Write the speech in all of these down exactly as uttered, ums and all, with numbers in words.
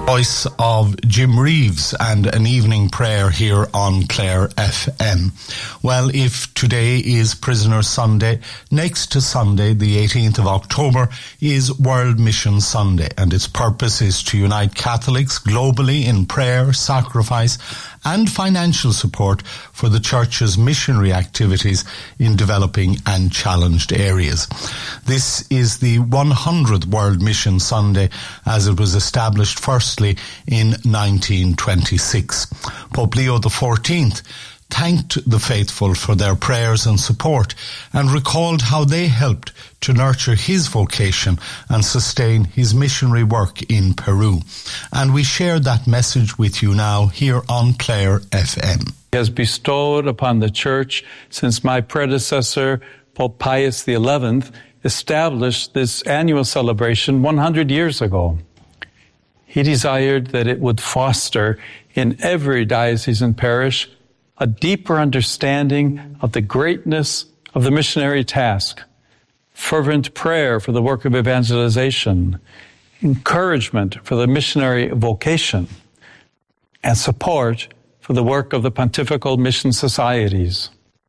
Voice of Jim Reeves and an evening prayer here on Clare F M. Well, if today is Prisoner Sunday, next to Sunday, the eighteenth of October, is World Mission Sunday, and its purpose is to unite Catholics globally in prayer, sacrifice, and financial support for the Church's missionary activities in developing and challenged areas. This is the one hundredth World Mission Sunday, as it was established firstly in nineteen twenty-six. Pope Leo the fourteenth thanked the faithful for their prayers and support and recalled how they helped to nurture his vocation and sustain his missionary work in Peru. And we share that message with you now here on Clare F M. He has bestowed upon the Church since my predecessor, Pope Pius the eleventh, established this annual celebration one hundred years ago. He desired that it would foster in every diocesan parish a deeper understanding of the greatness of the missionary task, fervent prayer for the work of evangelization, encouragement for the missionary vocation, and support for the work of the pontifical mission societies.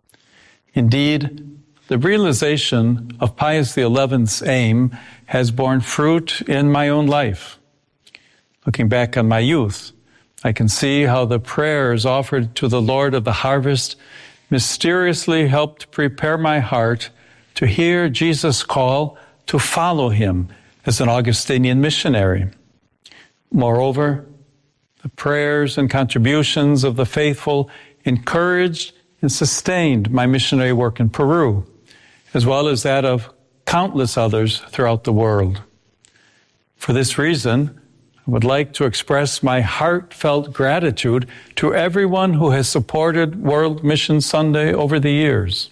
Indeed, the realization of Pius the eleventh's aim has borne fruit in my own life. Looking back on my youth, I can see how the prayers offered to the Lord of the harvest mysteriously helped prepare my heart to hear Jesus' call to follow him as an Augustinian missionary. Moreover, the prayers and contributions of the faithful encouraged and sustained my missionary work in Peru, as well as that of countless others throughout the world. For this reason, I would like to express my heartfelt gratitude to everyone who has supported World Mission Sunday over the years.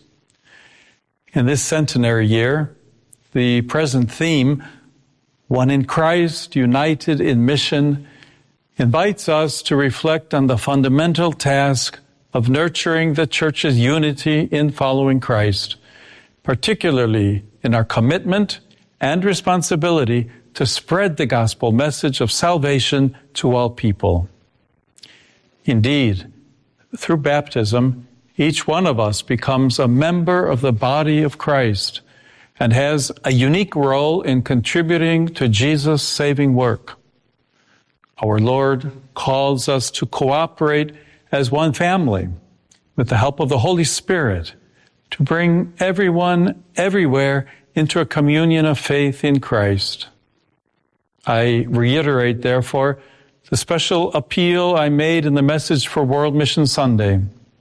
In this centenary year, the present theme, One in Christ, United in Mission, invites us to reflect on the fundamental task of nurturing the Church's unity in following Christ, particularly in our commitment and responsibility to spread the gospel message of salvation to all people. Indeed, through baptism, each one of us becomes a member of the body of Christ and has a unique role in contributing to Jesus' saving work. Our Lord calls us to cooperate as one family with the help of the Holy Spirit to bring everyone everywhere into a communion of faith in Christ. I reiterate, therefore, the special appeal I made in the message for World Mission Sunday.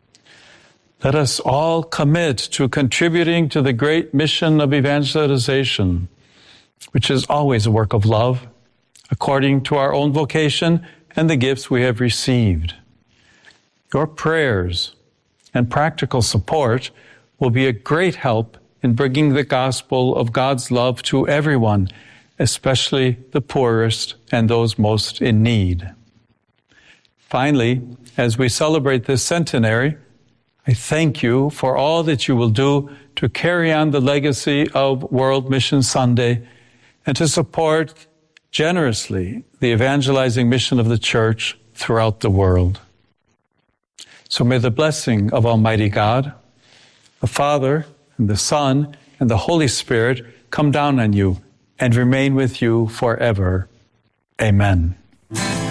Let us all commit to contributing to the great mission of evangelization, which is always a work of love, according to our own vocation and the gifts we have received. Your prayers and practical support will be a great help in bringing the gospel of God's love to everyone, especially the poorest and those most in need. Finally, as we celebrate this centenary, I thank you for all that you will do to carry on the legacy of World Mission Sunday and to support generously the evangelizing mission of the Church throughout the world. So may the blessing of Almighty God, the Father, and the Son, and the Holy Spirit come down on you and remain with you forever. Amen.